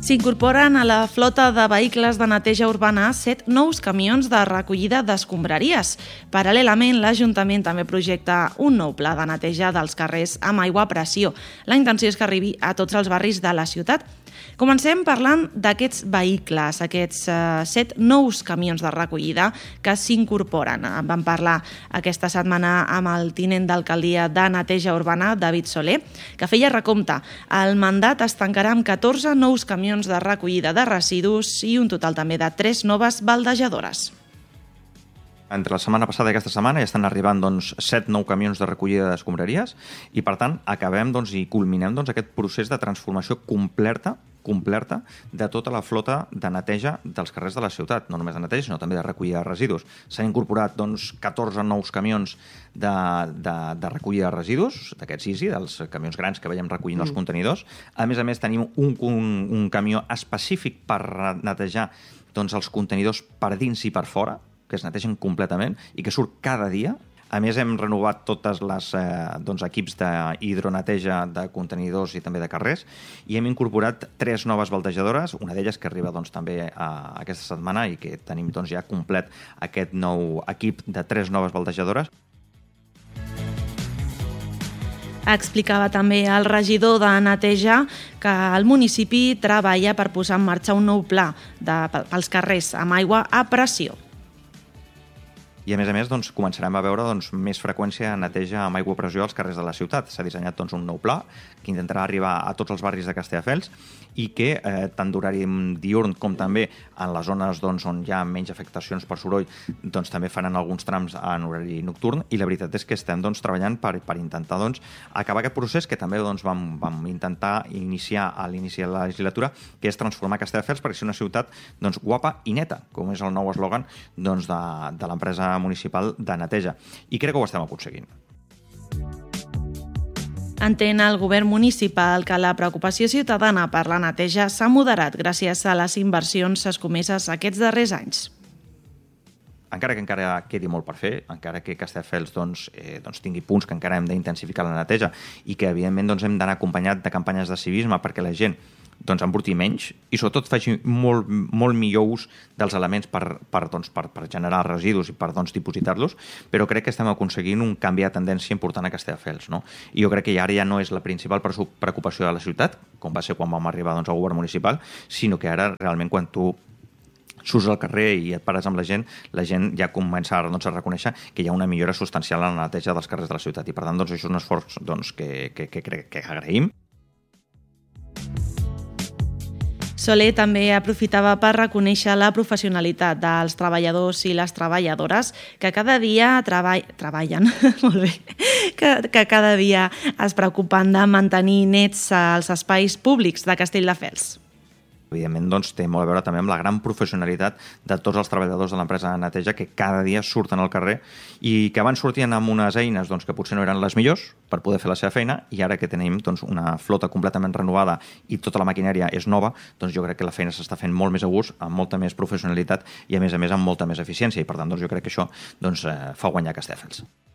S'incorporen a la flota de vehicles de neteja urbana 7 nous camions de recollida d'escombraries. Paral·lelament, l'Ajuntament també projecta un nou pla de neteja dels carrers amb aigua a pressió. La intenció és que arribi a tots els barris de la ciutat. Comencem parlant d'aquests vehicles, aquests 7 nous camions de recollida que s'incorporen. En vam parlar aquesta setmana amb el tinent d'alcaldia de neteja urbana, David Soler, que feia recompte. El mandat es tancarà amb 14 nous camions de recollida de residus i un total també de 3 noves baldejadores. Entre la setmana passada i aquesta setmana ja estan arribant 7 nous camions de recollida d'escombraries i, per tant, acabem i culminem aquest procés de transformació completa de tota la flota de neteja dels carrers de la ciutat. No només de neteja, sinó també de recollida de residus. S'han incorporat 14 nous camions de recollida de residus, d'aquests Easy, dels camions grans que veiem recollint els contenidors. A més, tenim un camió específic per netejar els contenidors per dins i per fora, que es netegen completament i que surt cada dia. A més, hem renovat tots els equips d'hidroneteja de contenidors i també de carrers i hem incorporat 3 noves baldejadores, una d'elles que arriba també aquesta setmana i que tenim ja complet aquest nou equip de 3 noves baldejadores. Explicava també el regidor de neteja que el municipi treballa per posar en marxa un nou pla pels carrers amb aigua a pressió. I, a més, començarem a veure més freqüència de neteja amb aigua a pressió als carrers de la ciutat. S'ha dissenyat un nou pla que intentarà arribar a tots els barris de Castelldefels i que, tant d'horari diürn com també en les zones on hi ha menys afectacions per soroll, també faran alguns trams en horari nocturn. I la veritat és que estem treballant per intentar acabar aquest procés que també vam intentar iniciar a l'inici de la legislatura, que és transformar Castelldefels perquè sigui una ciutat guapa i neta, com és el nou eslògan de l'empresa municipal de neteja. I crec que ho estem aconseguint. Entén el govern municipal que la preocupació ciutadana per la neteja s'ha moderat gràcies a les inversions escomeses aquests darrers anys. Encara que quedi molt per fer, encara que Castelldefels tingui punts que encara hem d'intensificar la neteja i que, evidentment, hem d'anar acompanyat de campanyes de civisme perquè la gent emporti menys i, sobretot, faci molt millor ús dels elements per generar residus i per dipositar-los, però crec que estem aconseguint un canvi de tendència important a Castelldefels. I jo crec que ara ja no és la principal preocupació de la ciutat, com va ser quan vam arribar al govern municipal, sinó que ara, realment, quan tu surts al carrer i et pares amb la gent ja comença a reconèixer que hi ha una millora substancial en la neteja dels carrers de la ciutat i, per tant, això és un esforç que crec que agraïm. Soler també aprofitava per reconèixer la professionalitat dels treballadors i les treballadores que cada dia treballen, molt bé, que cada dia es preocupen de mantenir nets els espais públics de Castelldefels. Evidentment, té molt a veure també amb la gran professionalitat de tots els treballadors de l'empresa de neteja que cada dia surten al carrer i que abans sortien amb unes eines que potser no eren les millors per poder fer la seva feina i ara que tenim una flota completament renovada i tota la maquinària és nova, jo crec que la feina s'està fent molt més a gust, amb molta més professionalitat i, a més amb molta més eficiència i, per tant, jo crec que això fa guanyar Castelldefels.